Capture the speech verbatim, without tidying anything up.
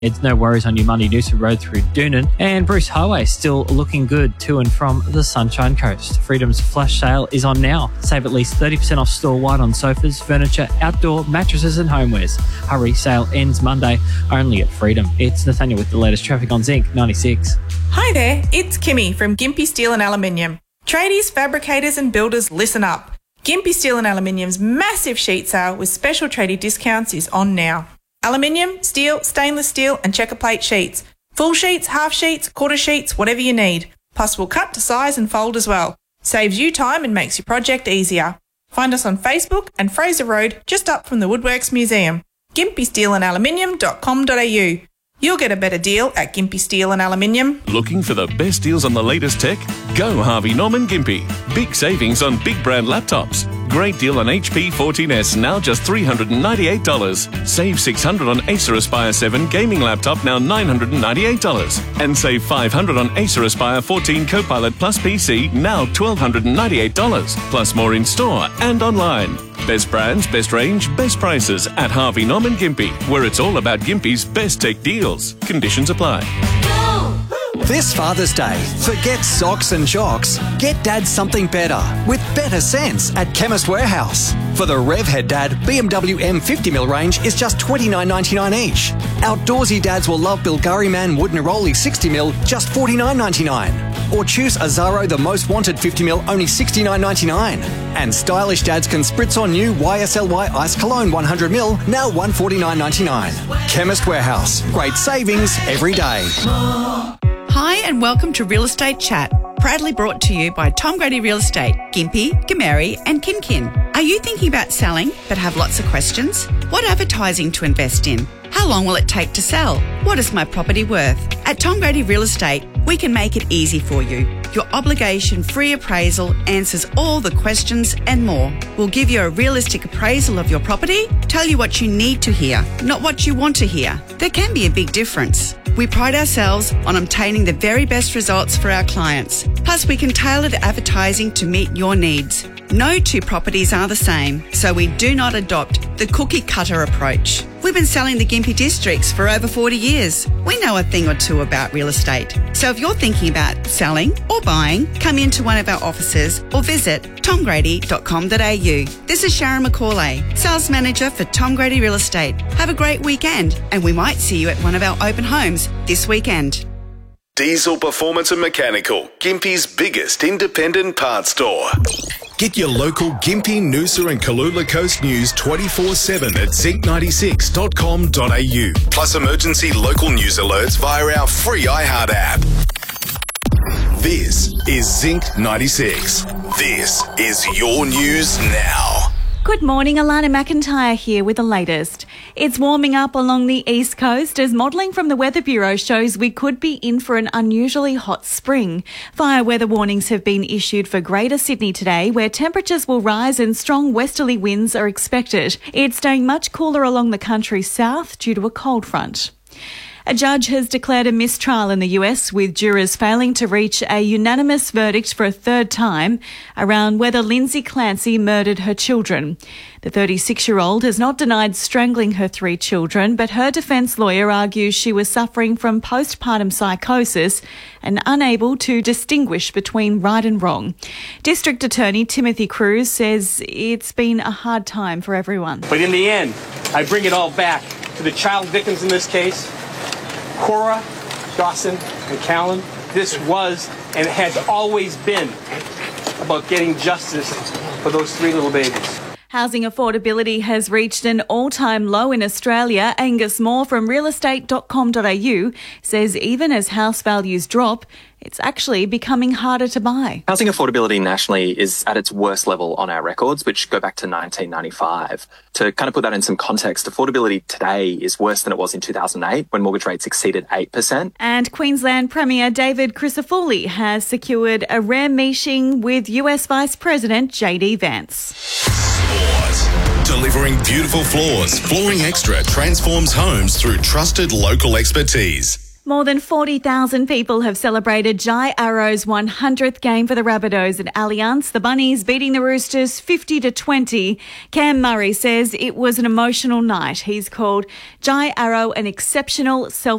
It's no worries on your Monday Noosa Road through Doonan. And Bruce Highway still looking good to and from the Sunshine Coast. Freedom's flash sale is on now. Save at least thirty percent off store-wide on sofas, furniture, outdoor, mattresses and homewares. Hurry, sale ends Monday only at Freedom. It's Nathaniel with the latest traffic on Zinc ninety-six. Hi there, it's Kimmy from Gympie Steel and Aluminium. Tradies, fabricators and builders, listen up. Gympie Steel and Aluminium's massive sheet sale with special tradie discounts is on now. Aluminium, steel, stainless steel and checker plate sheets. Full sheets, half sheets, quarter sheets, whatever you need. Plus we'll cut to size and fold as well. Saves you time and makes your project easier. Find us on Facebook and Fraser Road, just up from the Woodworks Museum. gympie steel and aluminium dot com dot a u. You'll get a better deal at Gympie Steel and Aluminium. Looking for the best deals on the latest tech? Go Harvey Norman Gympie. Big savings on big brand laptops. Great deal on H P fourteen S, now just three hundred ninety-eight dollars. Save six hundred dollars on Acer Aspire seven gaming laptop, now nine hundred ninety-eight dollars. And save five hundred dollars on Acer Aspire fourteen Copilot Plus P C, now one thousand two hundred ninety-eight dollars. Plus more in store and online. Best brands, best range, best prices at Harvey Norman Gympie, where it's all about Gympie's best tech deals. Conditions apply. This Father's Day, forget socks and jocks. Get Dad something better with better sense at Chemist Warehouse. For the Revhead Dad, B M W M fifty mil range is just twenty-nine ninety-nine each. Outdoorsy dads will love Bilgari Man Wood Neroli sixty mil, just forty-nine ninety-nine. Or choose Azaro The Most Wanted fifty mil, only sixty-nine ninety-nine. And stylish dads can spritz on new Y S L Y Ice Cologne one hundred mil, now one forty-nine ninety-nine. Chemist Warehouse, great savings every day. Hi and welcome to Real Estate Chat, proudly brought to you by Tom Grady Real Estate, Gympie, Gameri and Kinkin. Are you thinking about selling but have lots of questions? What advertising to invest in? How long will it take to sell? What is my property worth? At Tom Grady Real Estate, we can make it easy for you. Your obligation-free appraisal answers all the questions and more. We'll give you a realistic appraisal of your property, tell you what you need to hear, not what you want to hear. There can be a big difference. We pride ourselves on obtaining the very best results for our clients. Plus, we can tailor the advertising to meet your needs. No two properties are the same, so we do not adopt the cookie-cutter approach. We've been selling the Gympie districts for over forty years. We know a thing or two about real estate. So if you're thinking about selling or buying, come into one of our offices or visit tom grady dot com dot a u. This is Sharon McCauley, Sales Manager for Tom Grady Real Estate. Have a great weekend, and we might see you at one of our open homes this weekend. Diesel Performance and Mechanical, Gympie's biggest independent parts store. Get your local Gympie, Noosa and Kalula Coast news twenty-four seven at zinc ninety-six dot com dot a u. Plus emergency local news alerts via our free iHeart app. This is Zinc ninety-six. This is your news now. Good morning, Alana McIntyre here with the latest. It's warming up along the east coast as modelling from the Weather Bureau shows we could be in for an unusually hot spring. Fire weather warnings have been issued for Greater Sydney today, where temperatures will rise and strong westerly winds are expected. It's staying much cooler along the country south due to a cold front. A judge has declared a mistrial in the U S, with jurors failing to reach a unanimous verdict for a third time around whether Lindsay Clancy murdered her children. The thirty-six-year-old has not denied strangling her three children, but her defence lawyer argues she was suffering from postpartum psychosis and unable to distinguish between right and wrong. District Attorney Timothy Cruz says it's been a hard time for everyone. But in the end, I bring it all back to the child victims in this case. Cora, Dawson, and Callan, this was and has always been about getting justice for those three little babies. Housing affordability has reached an all-time low in Australia. Angus Moore from real estate dot com dot a u says even as house values drop, it's actually becoming harder to buy. Housing affordability nationally is at its worst level on our records, which go back to nineteen ninety-five. To kind of put that in some context, affordability today is worse than it was in two thousand eight, when mortgage rates exceeded eight percent. And Queensland Premier David Crisafulli has secured a rare meeting with U S Vice President J D Vance. Sport. Delivering beautiful floors, Flooring Extra transforms homes through trusted local expertise. More than forty thousand people have celebrated Jai Arrow's one hundredth game for the Rabbitohs at Allianz. The Bunnies beating the Roosters fifty to twenty. Cam Murray says it was an emotional night. He's called Jai Arrow an exceptional self